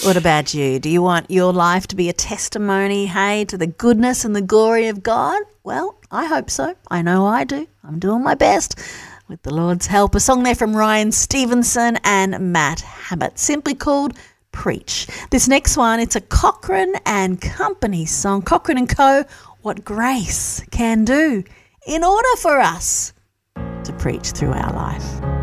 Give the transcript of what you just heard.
What about you? Do you want your life to be a testimony, hey, to the goodness and the glory of God? Well, I hope so. I know I do. I'm doing my best with the Lord's help. A song there from Ryan Stevenson and Matt Hammett, simply called Preach. This next one, it's a Cochrane and Company song. Cochrane and Co., what grace can do in order for us to preach through our life.